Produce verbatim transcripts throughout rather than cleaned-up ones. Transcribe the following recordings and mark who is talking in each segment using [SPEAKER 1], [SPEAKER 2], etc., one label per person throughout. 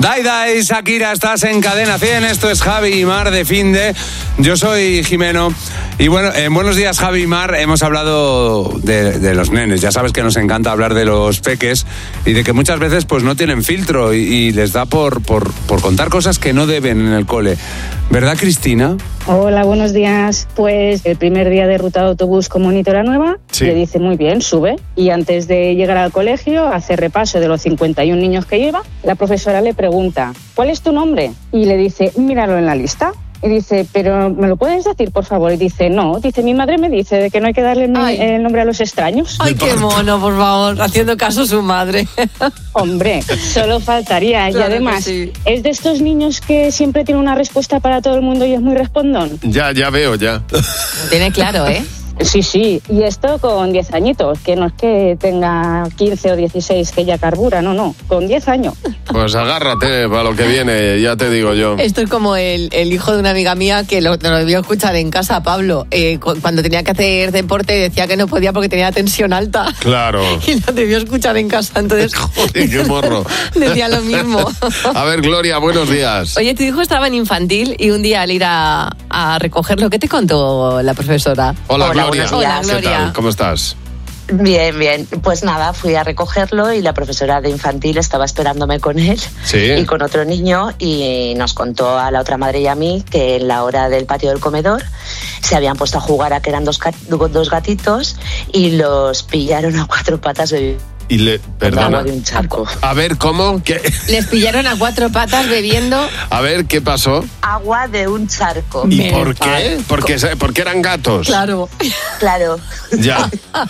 [SPEAKER 1] Dai Dai, Shakira, estás en Cadena cien, esto es Javi y Mar de Finde, yo soy Jimeno. Y bueno, en Buenos Días Javi y Mar hemos hablado de, de los nenes, ya sabes que nos encanta hablar de los peques y de que muchas veces pues no tienen filtro y, y les da por, por, por contar cosas que no deben en el cole. ¿Verdad, Cristina?
[SPEAKER 2] Hola, buenos días. Pues el primer día de ruta de autobús con monitora nueva, sí. Le dice muy bien, sube. Y antes de llegar al colegio, hace repaso de los cincuenta y un niños que lleva. La profesora le pregunta, ¿cuál es tu nombre? Y le dice, míralo en la lista. Y dice, pero ¿me lo puedes decir, por favor? Y dice, no, dice, mi madre me dice de que no hay que darle Ay. el nombre a los extraños.
[SPEAKER 3] Ay, qué mono, por favor, haciendo caso a su madre.
[SPEAKER 2] Hombre, solo faltaría. Claro, y además, sí. Es de estos niños que siempre tienen una respuesta para todo el mundo y es muy respondón.
[SPEAKER 4] Ya, ya veo, ya.
[SPEAKER 3] Lo tiene claro, ¿eh?
[SPEAKER 2] Sí, sí, y esto con diez añitos, que no es que tenga quince o dieciséis que ya carbura, no, no, con diez años.
[SPEAKER 4] Pues agárrate para lo que viene, ya te digo yo.
[SPEAKER 3] Esto es como el, el hijo de una amiga mía que lo, lo debió escuchar en casa, Pablo, eh, cuando tenía que hacer deporte decía que no podía porque tenía tensión alta.
[SPEAKER 4] Claro.
[SPEAKER 3] Y lo debió escuchar en casa, entonces...
[SPEAKER 4] Joder, qué morro.
[SPEAKER 3] Decía lo mismo.
[SPEAKER 4] A ver, Gloria, buenos días.
[SPEAKER 3] Oye, tu hijo estaba en infantil y un día al ir a, a recogerlo, ¿qué te contó la profesora?
[SPEAKER 4] Hola,
[SPEAKER 5] Hola.
[SPEAKER 4] Gloria.
[SPEAKER 3] Hola, Gloria.
[SPEAKER 4] ¿Qué tal? ¿Cómo estás?
[SPEAKER 5] Bien, bien. Pues nada, fui a recogerlo y la profesora de infantil estaba esperándome con él
[SPEAKER 4] ¿Sí?
[SPEAKER 5] y con otro niño y nos contó a la otra madre y a mí que en la hora del patio del comedor se habían puesto a jugar a que eran dos, dos gatitos y los pillaron a cuatro patas bebiendo.
[SPEAKER 4] Y le, perdona.
[SPEAKER 5] De un charco.
[SPEAKER 4] A ver, ¿cómo? ¿Qué?
[SPEAKER 3] Les pillaron a cuatro patas bebiendo.
[SPEAKER 4] A ver, ¿qué pasó?
[SPEAKER 5] Agua de un charco.
[SPEAKER 4] ¿Y por qué? Porque, porque eran gatos.
[SPEAKER 3] Claro.
[SPEAKER 5] Claro.
[SPEAKER 4] Ya.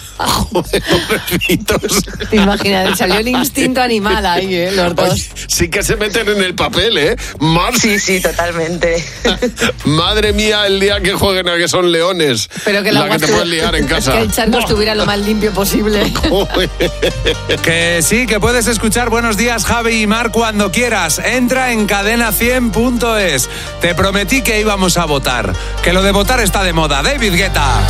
[SPEAKER 4] Joder, pobrecitos.
[SPEAKER 3] Te imaginas, salió el instinto animal ahí, ¿eh? Los dos.
[SPEAKER 4] Oye, sí que se meten en el papel, ¿eh? Mar...
[SPEAKER 5] Sí, sí, totalmente.
[SPEAKER 4] Madre mía, el día que jueguen a que son leones.
[SPEAKER 3] Pero que
[SPEAKER 4] la que te puedes liar en casa.
[SPEAKER 3] Que el charco estuviera lo más limpio posible.
[SPEAKER 1] Que sí, que puedes escuchar Buenos Días Javi y Mar cuando quieras. Entra en cadena cien punto es. Te prometí que íbamos a votar. Que lo de votar está de moda. David Guetta.